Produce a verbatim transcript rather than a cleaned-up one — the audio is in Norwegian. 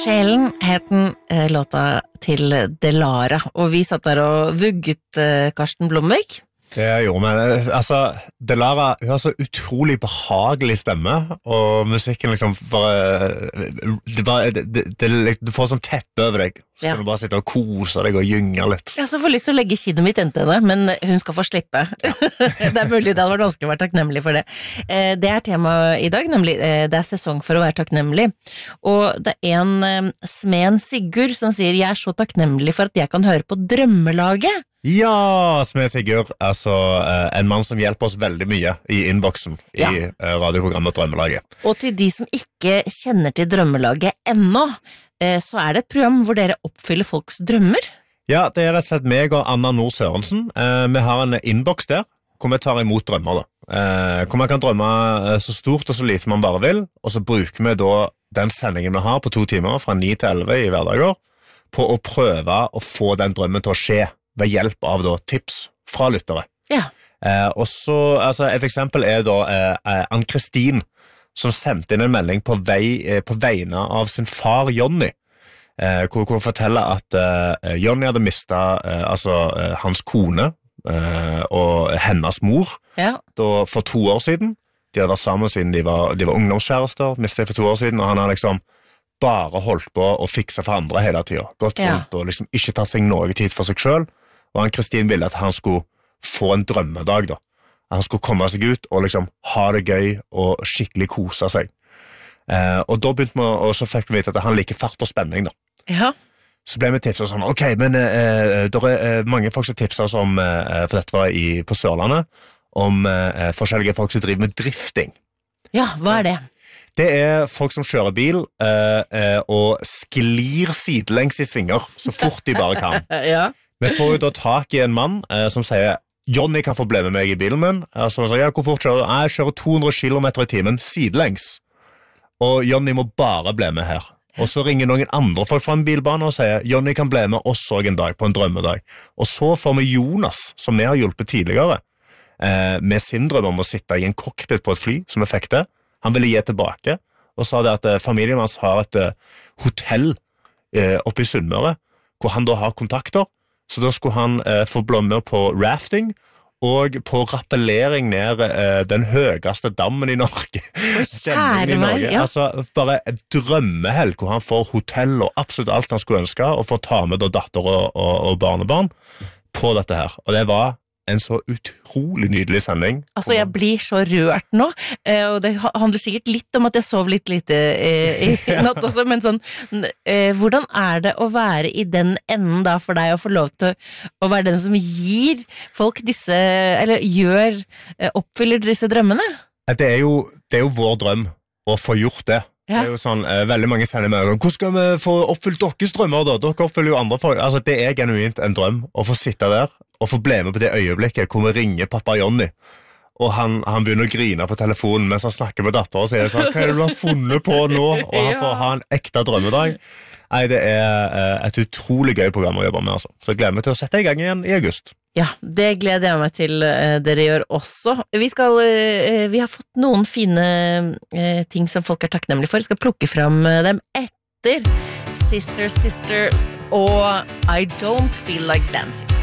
Sjelen het den eh, låta til Delara, og vi satt der og vugget eh, Karsten Blomvik. Det gjorde vi. Altså, Delara, hun har så utrolig behagelig stemme, og musikken liksom bare, det bare det, det, det, du får sånn teppe over deg, så ja. Kan du bare sitte og kose deg og gynge litt. Jeg har så får lyst til å legge kinnet mitt inntil henne, men hun skal få slippe. Ja. Det er mulig, det hadde vært vanskelig å være takknemlig for det. Det er tema i dag, nemlig det er sesong for å være takknemlig, og det er en Smen Sigurd som sier, jeg er så takknemlig for at jeg kan høre på Drømmelaget. Ja, Smed Sigurd, altså en mann som hjelper oss veldig mye i innboksen i ja. radioprogrammet Drømmelaget. Og til de som ikke kjenner til Drømmelaget ennå, så er det et program hvor dere oppfyller folks drømmer. Ja, det er rett og slett meg og Anna Nord Sørensen. Vi har en innboks der, hvor vi tar imot drømmer. Da. Hvor man kan drømme så stort og så lite man bare vil, og så bruker vi da den sendingen vi har på to timer, fra ni til elleve i hverdager, på å prøve å få den drømmen til å skje ved hjelp av da, tips fra lyttere. Ja. Eh, og så, altså, et eksempel er da eh, Ann-Kristin, som sendte inn en melding på, vei, eh, på vegne av sin far Jonny, eh, hvor hun forteller at eh, Jonny hadde mistet eh, altså, eh, hans kone eh, og hennes mor ja. da, for to år siden. De hadde vært sammen siden de var, de var ungdomskjærester, mistet de for to år siden, og han har liksom bare holdt på å fikse for andre hele tiden. Gått ja. rundt og liksom ikke tatt seg noe tid for seg selv. Og Ann-Kristin ville at han skulle få en drømmedag da. Han skulle komme seg ut og liksom ha det gøy og skikkelig kose seg. Eh, og da begynte vi, og så fikk vi vite at han liker fart og spenning da. Ja. Så ble vi tipset sånn, ok, men eh, det er eh, mange folk som tipset oss om, eh, for dette var i, på Sørlandet, om eh, forskjellige folk som driver med drifting. Ja, hva er det? Det er folk som kjører bil eh, eh, og sklir sidelengs i svinger så fort de bare kan. Ja. Vi får jo da tak i en mann eh, som sier, Jonny kan få bli med meg i bilen min. Eh, så han sier, ja, hvor fort kjører du? Jeg kjører to hundre kilometer i timen sidelengs. Og Jonny må bare bli med her. Og så ringer noen andre folk fra en bilbane og sier, Jonny kan bli med oss også en dag, på en drømmedag. Og så får vi Jonas, som vi har hjulpet tidligere, eh, med sin drøm om å sitte i en cockpit på et fly, som vi fikk det. Han ville gi tilbake, og sa det at eh, familien hans har et eh, hotell eh, oppe i Sunnmøre, hvor han da har kontakter. Så da skulle han eh, få bli med på rafting, og på rappellering ned eh, den høyeste dammen i Norge. Kjære meg, ja. Altså, bare et drømmehelg, hvor han får hotell og absolutt alt han skulle ønske, og får ta med da datter og, og, og barnebarn på dette her. Og det var en så utrolig nydelig sending. Altså, jeg blir så rørt nå, og det handler sikkert litt om at jeg sov litt lite i natt også, men sånn, hvordan er det å være i den enden da for deg å få lov til å være den som gir folk disse, eller gjør, oppfyller disse drømmene? Det er jo, det er jo vår drøm å få gjort det. Ja. Det er jo sånn, eh, veldig mange sender meg sånn, hvordan skal vi få oppfylt deres drømmer da? Dere oppfyller jo andre folk. Altså, det er genuint en drøm å få sitte der og få bli med på det øyeblikket hvor vi ringer pappa Jonny, og han, han begynner å grine på telefonen mens han snakker med datter og sier sånn, hva er det du har funnet på nå? Og han får ha en ekte drømmedag. Nei, det er eh, et utrolig gøy program å jobbe med, altså. Så jeg gleder meg til å sette i gang igjen i august. Ja, det gleder jeg meg til uh, dere gjør også. Vi skal, uh, vi har fått noen fine uh, ting som folk er takknemlige for. Vi skal plukke fram uh, dem etter Sisters, Sisters og I Don't Feel Like Dancing.